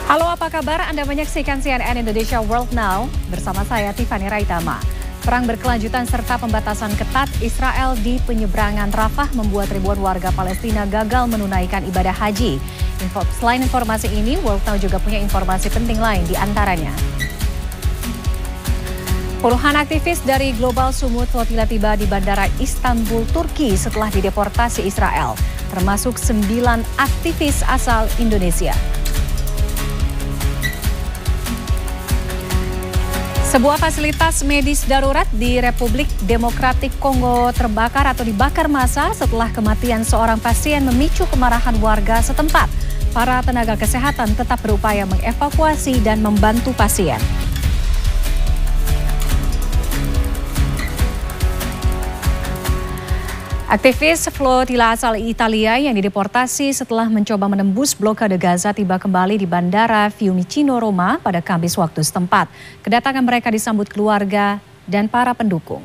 Halo, apa kabar? Anda menyaksikan CNN Indonesia World Now bersama saya Tiffany Raitama. Perang berkelanjutan serta pembatasan ketat Israel di penyeberangan Rafah membuat ribuan warga Palestina gagal menunaikan ibadah haji. Selain informasi ini, World Now juga punya informasi penting lain di antaranya. Puluhan aktivis dari Global Sumut Flotilla tiba di Bandara Istanbul, Turki setelah dideportasi Israel, termasuk 9 aktivis asal Indonesia. Sebuah fasilitas medis darurat di Republik Demokratik Kongo terbakar atau dibakar massa setelah kematian seorang pasien memicu kemarahan warga setempat. Para tenaga kesehatan tetap berupaya mengevakuasi dan membantu pasien. Aktivis Flotilla asal Italia yang dideportasi setelah mencoba menembus blokade Gaza tiba kembali di Bandara Fiumicino, Roma pada Kamis waktu setempat. Kedatangan mereka disambut keluarga dan para pendukung.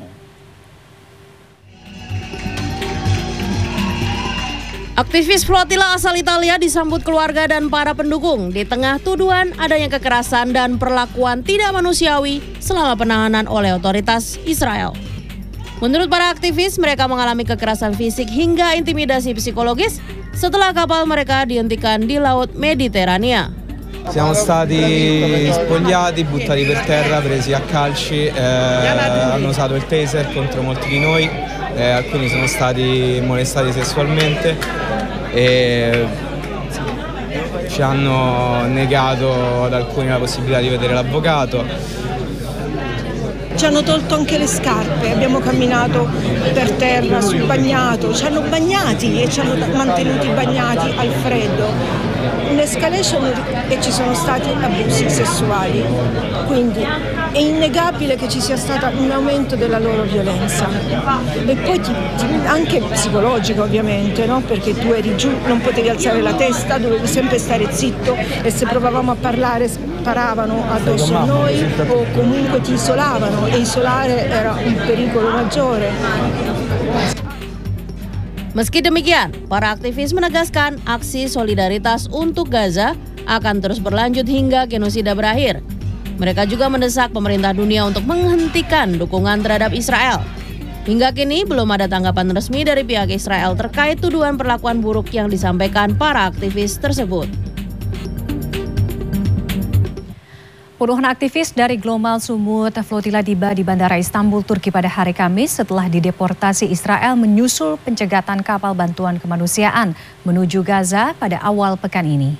Aktivis Flotilla asal Italia disambut keluarga dan para pendukung di tengah tuduhan adanya kekerasan dan perlakuan tidak manusiawi selama penahanan oleh otoritas Israel. Menurut para aktivis, mereka mengalami kekerasan fisik hingga intimidasi psikologis setelah kapal mereka dihentikan di Laut Mediterania. Siamo stati spogliati, buttati per terra, presi a calci, hanno usato il taser contro molti di noi, alcuni sono stati molestati sessualmente e ci hanno negato ad alcuni la possibilità di vedere l'avvocato. Ci hanno tolto anche le scarpe, abbiamo camminato per terra sul bagnato, ci hanno bagnati e ci hanno mantenuti bagnati al freddo. Un'escalation e ci sono stati abusi sessuali, quindi è innegabile che ci sia stato un aumento della loro violenza. E poi anche psicologica ovviamente, no? Perché tu eri giù, non potevi alzare la testa, dovevi sempre stare zitto e se provavamo a parlare sparavano addosso a noi o comunque ti isolavano e isolare era un pericolo maggiore. Meski demikian, para aktivis menegaskan aksi solidaritas untuk Gaza akan terus berlanjut hingga genosida berakhir. Mereka juga mendesak pemerintah dunia untuk menghentikan dukungan terhadap Israel. Hingga kini belum ada tanggapan resmi dari pihak Israel terkait tuduhan perlakuan buruk yang disampaikan para aktivis tersebut. Puluhan aktivis dari Global Sumut Flotilla tiba di Bandara Istanbul, Turki pada hari Kamis setelah dideportasi Israel menyusul pencegatan kapal bantuan kemanusiaan menuju Gaza pada awal pekan ini.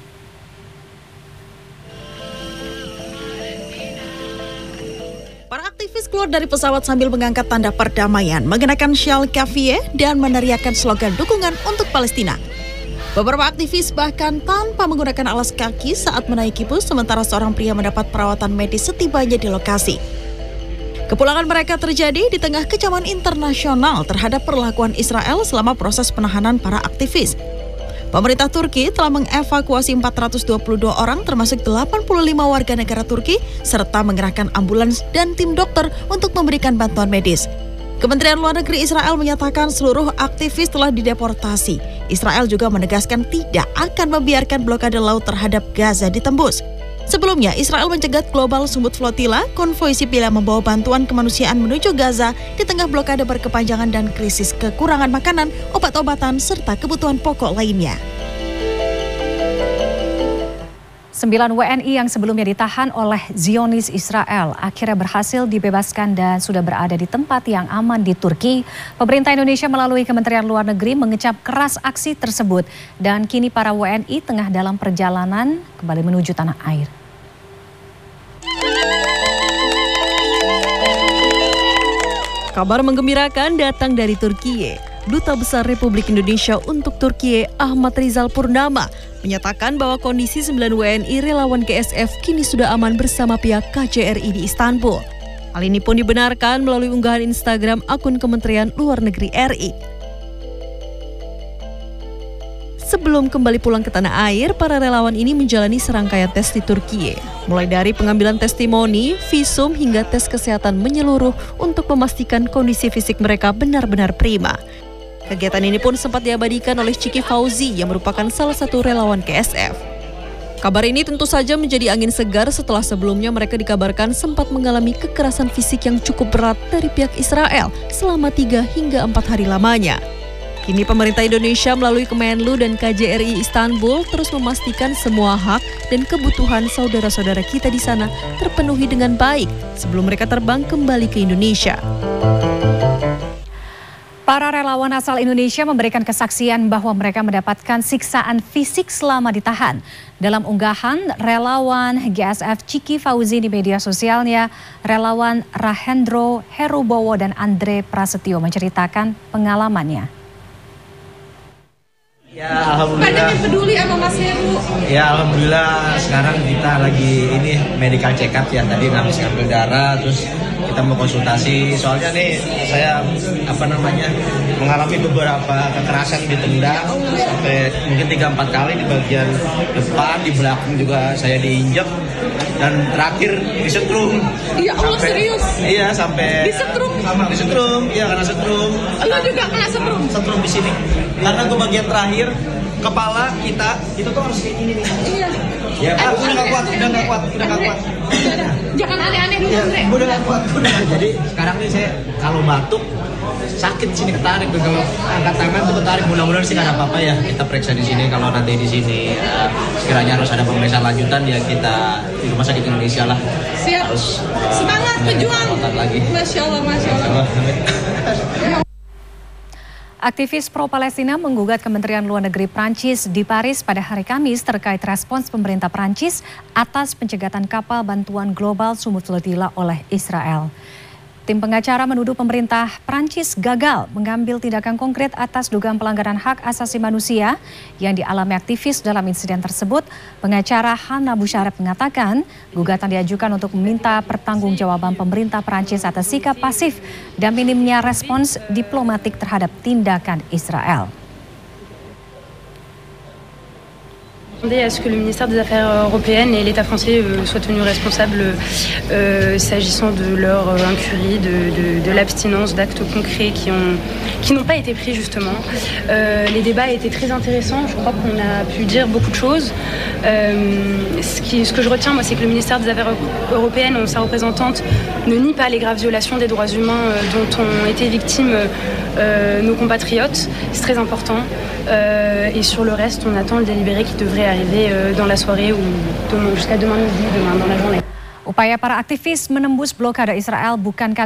Para aktivis keluar dari pesawat sambil mengangkat tanda perdamaian, mengenakan syal kafiyeh dan meneriakkan slogan dukungan untuk Palestina. Beberapa aktivis bahkan tanpa menggunakan alas kaki saat menaiki bus, sementara seorang pria mendapat perawatan medis setibanya di lokasi. Kepulangan mereka terjadi di tengah kecaman internasional terhadap perlakuan Israel selama proses penahanan para aktivis. Pemerintah Turki telah mengevakuasi 422 orang termasuk 85 warga negara Turki serta mengerahkan ambulans dan tim dokter untuk memberikan bantuan medis. Kementerian Luar Negeri Israel menyatakan seluruh aktivis telah dideportasi. Israel juga menegaskan tidak akan membiarkan blokade laut terhadap Gaza ditembus. Sebelumnya, Israel mencegat Global Sumut Flotilla, konvoi sipil yang membawa bantuan kemanusiaan menuju Gaza di tengah blokade berkepanjangan dan krisis kekurangan makanan, obat-obatan, serta kebutuhan pokok lainnya. 9 WNI yang sebelumnya ditahan oleh Zionis Israel akhirnya berhasil dibebaskan dan sudah berada di tempat yang aman di Turki. Pemerintah Indonesia melalui Kementerian Luar Negeri mengecap keras aksi tersebut dan kini para WNI tengah dalam perjalanan kembali menuju tanah air. Kabar menggembirakan datang dari Turki. Duta Besar Republik Indonesia untuk Turki Ahmad Rizal Purnama menyatakan bahwa kondisi 9 WNI relawan GSF kini sudah aman bersama pihak KJRI di Istanbul. Hal ini pun dibenarkan melalui unggahan Instagram akun Kementerian Luar Negeri RI. Sebelum kembali pulang ke tanah air, para relawan ini menjalani serangkaian tes di Turki, mulai dari pengambilan testimoni, visum hingga tes kesehatan menyeluruh untuk memastikan kondisi fisik mereka benar-benar prima. Kegiatan ini pun sempat diabadikan oleh Ciki Fauzi yang merupakan salah satu relawan KSF. Kabar ini tentu saja menjadi angin segar setelah sebelumnya mereka dikabarkan sempat mengalami kekerasan fisik yang cukup berat dari pihak Israel selama 3 hingga 4 hari lamanya. Kini pemerintah Indonesia melalui Kemenlu dan KJRI Istanbul terus memastikan semua hak dan kebutuhan saudara-saudara kita di sana terpenuhi dengan baik sebelum mereka terbang kembali ke Indonesia. Para relawan asal Indonesia memberikan kesaksian bahwa mereka mendapatkan siksaan fisik selama ditahan. Dalam unggahan relawan GSF Ciki Fauzi di media sosialnya, relawan Rahendro Herubowo dan Andre Prasetyo menceritakan pengalamannya. Ya alhamdulillah. Banyak yang peduli sama Mas Heru. Ya alhamdulillah sekarang kita lagi ini medical check up ya, tadi habis ngambil darah terus kita mau konsultasi soalnya nih saya mengalami beberapa kekerasan ditendang sampai mungkin 3-4 kali di bagian depan, di belakang juga saya diinjek dan terakhir disetrum. Ya Allah, serius? Iya sampai disetrum. Iya karena setrum. Lu juga kena setrum? Setrum di sini. Karena ke bagian terakhir kepala kita itu tuh harus kayak gini nih. Iya. Ya, udah nggak kuat. Jangan aneh-aneh dulu, Andre. Udah nggak kuat. Jadi sekarang nih saya kalau batuk sakit sini ketarik, kalau angkat tangan tuh ketarik. Mudah-mudahan sih nggak ada apa-apa ya. Kita periksa di sini. Kalau nanti di sini sekiranya harus ada pemeriksaan lanjutan ya kita di Rumah Sakit Indonesia lah. Siap. Harus semangat pejuang. Lagi. Masya Allah. Aktivis pro-Palestina menggugat Kementerian Luar Negeri Prancis di Paris pada hari Kamis terkait respons pemerintah Prancis atas pencegatan kapal bantuan global Sumut Flotilla oleh Israel. Tim pengacara menuduh pemerintah Prancis gagal mengambil tindakan konkret atas dugaan pelanggaran hak asasi manusia yang dialami aktivis dalam insiden tersebut. Pengacara Hana Bouchareb mengatakan gugatan diajukan untuk meminta pertanggungjawaban pemerintah Prancis atas sikap pasif dan minimnya respons diplomatik terhadap tindakan Israel. À ce que le ministère des Affaires européennes et l'État français soient tenus responsables s'agissant de leur incurie, de l'abstinence d'actes concrets qui n'ont pas été pris justement. Les débats étaient très intéressants, je crois qu'on a pu dire beaucoup de choses. Ce que je retiens, moi, c'est que le ministère des Affaires européennes, sa représentante, ne nie pas les graves violations des droits humains dont ont été victimes nos compatriotes. C'est très important. Et sur le reste, on attend le délibéré qui devrait arriver dans la soirée ou jusqu'à demain midi, demain dans la journée. Upaya para aktivis menembus blokade Israel bukan kali